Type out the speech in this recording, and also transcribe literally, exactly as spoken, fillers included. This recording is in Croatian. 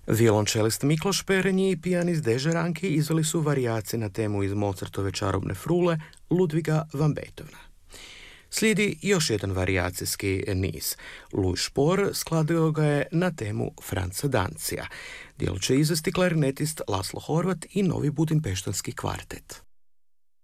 Violončelist Mikloš Perenji i pijanist Deže Ranki izveli su varijacije na temu iz Mozartove čarobne frule Ludviga van Beethovena. Slijedi još jedan varijacijski niz. Louis Spohr skladio ga je na temu Franza Dancija. Djelo će izvesti klarinetist Laslo Horvat i novi budimpeštanski kvartet.